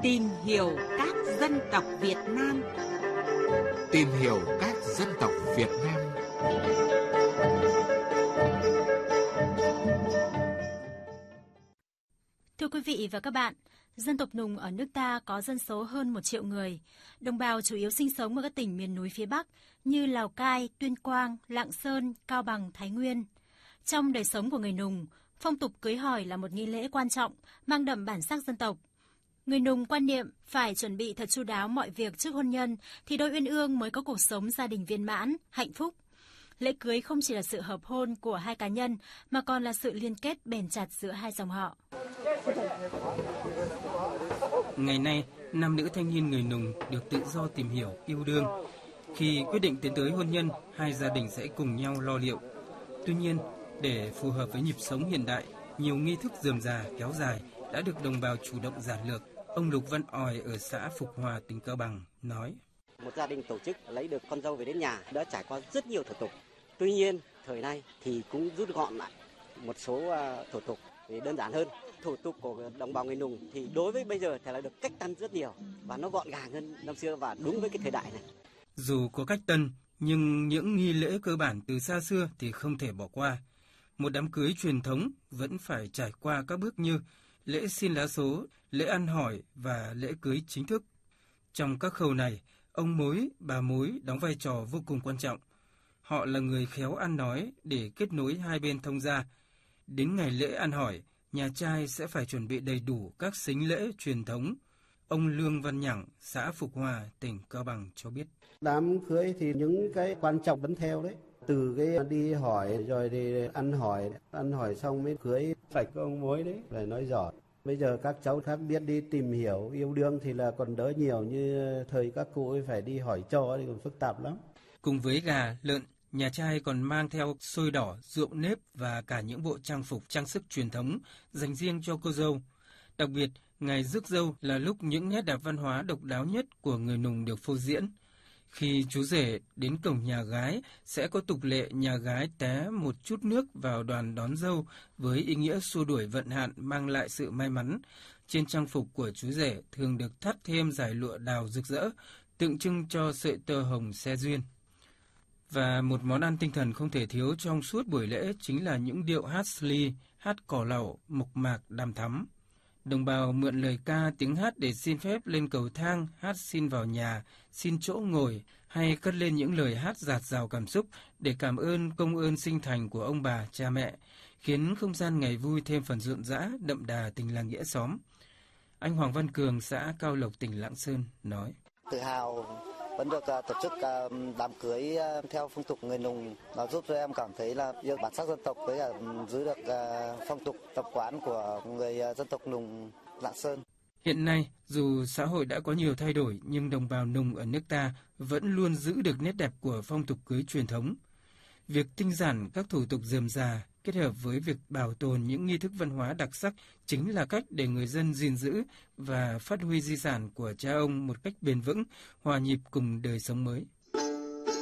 Tìm hiểu các dân tộc Việt Nam. Tìm hiểu các dân tộc Việt Nam. Thưa quý vị và các bạn, dân tộc Nùng ở nước ta có dân số hơn 1 triệu người. Đồng bào chủ yếu sinh sống ở các tỉnh miền núi phía Bắc như Lào Cai, Tuyên Quang, Lạng Sơn, Cao Bằng, Thái Nguyên. Trong đời sống của người Nùng, phong tục cưới hỏi là một nghi lễ quan trọng, mang đậm bản sắc dân tộc. Người Nùng quan niệm phải chuẩn bị thật chu đáo mọi việc trước hôn nhân thì đôi uyên ương mới có cuộc sống gia đình viên mãn, hạnh phúc. Lễ cưới không chỉ là sự hợp hôn của hai cá nhân mà còn là sự liên kết bền chặt giữa hai dòng họ. Ngày nay, nam nữ thanh niên người Nùng được tự do tìm hiểu, yêu đương. Khi quyết định tiến tới hôn nhân, hai gia đình sẽ cùng nhau lo liệu. Tuy nhiên, để phù hợp với nhịp sống hiện đại, nhiều nghi thức rườm rà, kéo dài đã được đồng bào chủ động giản lược. Ông Lục Văn Òi ở xã Phục Hòa, tỉnh Cao Bằng nói: Một gia đình tổ chức lấy được con dâu về đến nhà đã trải qua rất nhiều thủ tục. Tuy nhiên, thời nay thì cũng rút gọn lại một số thủ tục để đơn giản hơn. Thủ tục của đồng bào người Nùng thì đối với bây giờ thì là được cách tân rất nhiều và nó gọn gàng hơn năm xưa và đúng với cái thời đại này. Dù có cách tân, nhưng những nghi lễ cơ bản từ xa xưa thì không thể bỏ qua. Một đám cưới truyền thống vẫn phải trải qua các bước như lễ xin lá số, lễ ăn hỏi và lễ cưới chính thức. Trong các khâu này, ông mối, bà mối đóng vai trò vô cùng quan trọng. Họ là người khéo ăn nói để kết nối hai bên thông gia. Đến ngày lễ ăn hỏi, nhà trai sẽ phải chuẩn bị đầy đủ các sính lễ truyền thống. Ông Lương Văn Nhẳng, xã Phục Hòa, tỉnh Cao Bằng cho biết. Đám cưới thì những cái quan trọng vẫn theo đấy. Từ cái đi hỏi rồi đi ăn hỏi xong mới cưới, phải có ông mối đấy, phải nói giỏi. Bây giờ các cháu khác biết đi tìm hiểu yêu đương thì là còn đỡ nhiều, như thời các cụ ấy phải đi hỏi trò thì còn phức tạp lắm. Cùng với gà, lợn, nhà trai còn mang theo xôi đỏ, rượu nếp và cả những bộ trang phục trang sức truyền thống dành riêng cho cô dâu. Đặc biệt, ngày rước dâu là lúc những nét đẹp văn hóa độc đáo nhất của người Nùng được phô diễn. Khi chú rể đến cổng nhà gái, sẽ có tục lệ nhà gái té một chút nước vào đoàn đón dâu với ý nghĩa xua đuổi vận hạn, mang lại sự may mắn. Trên trang phục của chú rể thường được thắt thêm dải lụa đào rực rỡ, tượng trưng cho sợi tơ hồng xe duyên. Và một món ăn tinh thần không thể thiếu trong suốt buổi lễ chính là những điệu hát sli, hát cò lẩu, mộc mạc, đằm thắm. Đồng bào mượn lời ca tiếng hát để xin phép lên cầu thang, hát xin vào nhà, xin chỗ ngồi, hay cất lên những lời hát dạt dào cảm xúc để cảm ơn công ơn sinh thành của ông bà, cha mẹ, khiến không gian ngày vui thêm phần rộn rã, đậm đà tình làng nghĩa xóm. Anh Hoàng Văn Cường, xã Cao Lộc, tỉnh Lạng Sơn nói: Tự hào vẫn được tổ chức đám cưới theo phong tục người Nùng, nó giúp cho em cảm thấy là yêu bản sắc dân tộc với cả giữ được phong tục tập quán của người dân tộc Nùng Lạng Sơn. Hiện nay, dù xã hội đã có nhiều thay đổi nhưng đồng bào Nùng ở nước ta vẫn luôn giữ được nét đẹp của phong tục cưới truyền thống. Việc tinh giản các thủ tục rườm rà kết hợp với việc bảo tồn những nghi thức văn hóa đặc sắc chính là cách để người dân gìn giữ và phát huy di sản của cha ông một cách bền vững, hòa nhịp cùng đời sống mới.